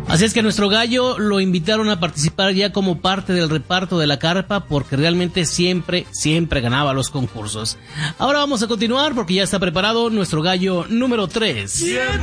Así es que nuestro gallo lo invitaron a participar ya como parte del reparto de la carpa porque realmente siempre ganaba los concursos. Ahora vamos a continuar porque ya está preparado nuestro gallo número 3.